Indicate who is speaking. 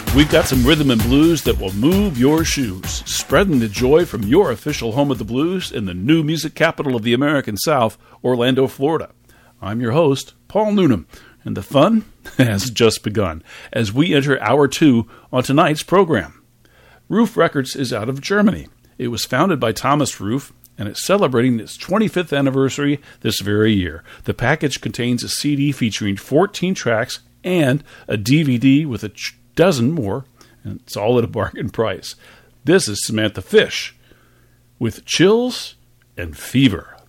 Speaker 1: We've got some rhythm and blues that will move your shoes, spreading the joy from your official home of the blues in the new music capital of the American South, Orlando, Florida. I'm your host, Paul Noonan, and the fun has just begun as we enter Hour 2 on tonight's program. Ruf Records is out of Germany. It was founded by Thomas Ruf, and it's celebrating its 25th anniversary this very year. The package contains a CD featuring 14 tracks and a DVD with a dozen more, and it's all at a bargain price. This is Samantha Fish with Chills and Fever.